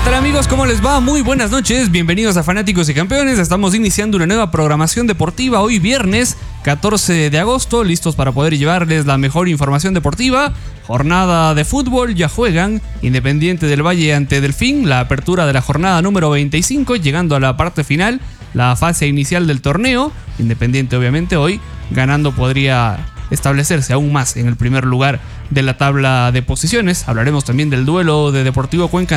tal amigos? ¿Cómo les va? Muy buenas noches, bienvenidos a Fanáticos y Campeones. Estamos iniciando una nueva programación deportiva hoy viernes 14 de agosto, listos para poder llevarles la mejor información deportiva. Jornada de fútbol, ya juegan Independiente del Valle ante Delfín, la apertura de la jornada número 25, llegando a la parte final, la fase inicial del torneo. Independiente obviamente hoy ganando podría establecerse aún más en el primer lugar de la tabla de posiciones. Hablaremos también del duelo de Deportivo Cuenca